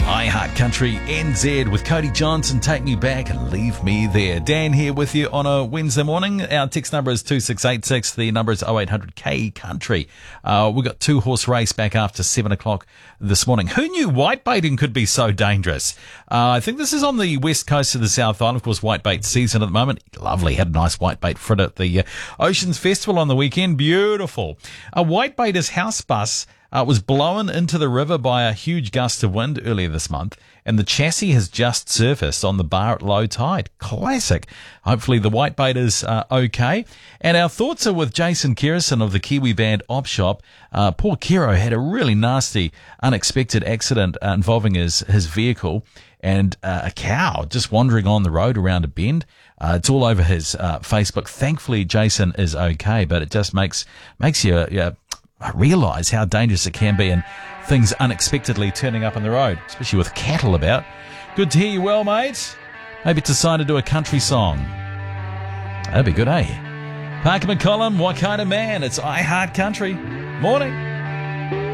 iHeart Country NZ with Cody Johnson. Take me back and leave me there. Dan here with you on a Wednesday morning. Our text number is 2686. The number is 0800K Country. We've got 2-horse race back after 7 o'clock this morning. Who knew whitebaiting could be so dangerous? I think this is on the west coast of the South Island. Of course, whitebait season at the moment. Lovely. Had a nice whitebait frit at the Oceans Festival on the weekend. Beautiful. A whitebaiter's house bus was blown into the river by a huge gust of wind earlier this month, and the chassis has just surfaced on the bar at low tide. Classic. Hopefully the whitebaiters are okay. And our thoughts are with Jason Kerrison of the Kiwi band Op Shop. Poor Kero had a really nasty, unexpected accident involving his vehicle and a cow just wandering on the road around a bend. It's all over his Facebook. Thankfully, Jason is okay, but it just makes you realise how dangerous it can be and things unexpectedly turning up on the road, especially with cattle about. Good to hear you well, mate. Maybe it's a sign to do a country song. That'd be good, eh? Parker McCollum, What Kind of Man? It's iHeart Country. Morning.